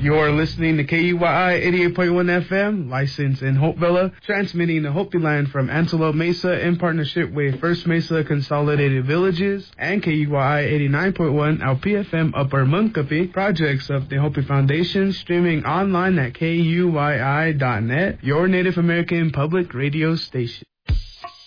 You're listening to KUYI 88.1 FM, licensed in Hopevilla, transmitting the Hopi Land from Antelope Mesa in partnership with First Mesa Consolidated Villages and KUYI 89.1 LPFM Upper Munkapi, projects of the Hopi Foundation, streaming online at KUYI.net, your Native American public radio station.